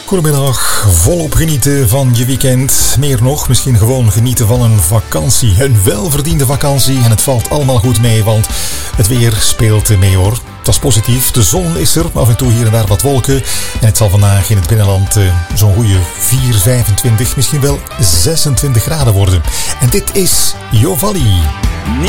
Goedemiddag, volop genieten van je weekend. Meer nog, misschien gewoon genieten van een vakantie. Een welverdiende vakantie en het valt allemaal goed mee, want het weer speelt mee hoor. Dat is positief, de zon is er, af en toe hier en daar wat wolken. En het zal vandaag in het binnenland zo'n goede 4, 25, misschien wel 26 graden worden. En dit is Jovalli.